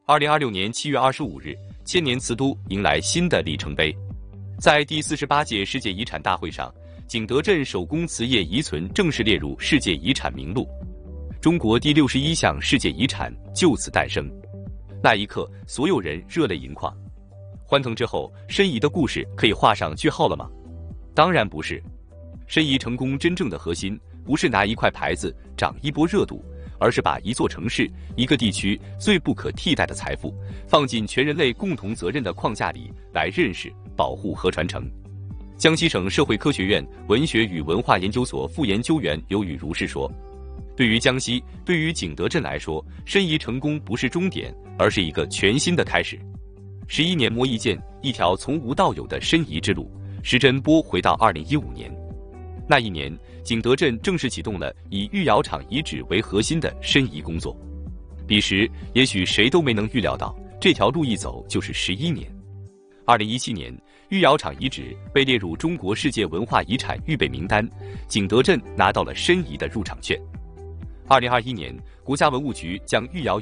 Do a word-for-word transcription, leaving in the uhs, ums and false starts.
二零二六年七月二十五日，千年瓷都迎来新的里程碑。在第四十八届世界遗产大会上，景德镇手工瓷业遗存正式列入世界遗产名录，中国第六十一项世界遗产就此诞生。那一刻，所有人热泪盈眶。欢腾之后，申遗的故事可以画上句号了吗？当然不是。申遗成功真正的核心，不是拿一块牌子涨一波热度，而是把一座城市、一个地区最不可替代的财富，放进全人类共同责任的框架里来认识、保护和传承。江西省社会科学院文学与文化研究所副研究员刘宇如是说：“对于江西，对于景德镇来说，申遗成功不是终点，而是一个全新的开始。十一年磨一剑，一条从无到有的申遗之路。”时针拨回到二零一五年，那一年，景德镇正式启动了以御窑厂遗址为核心的申遗工作。彼时，也许谁都没能预料到，这条路一走就是十一年。二零一七年，御窑厂遗址被列入中国世界文化遗产预备名单，景德镇拿到了申遗的入场券。二零二一年，国家文物局将御窑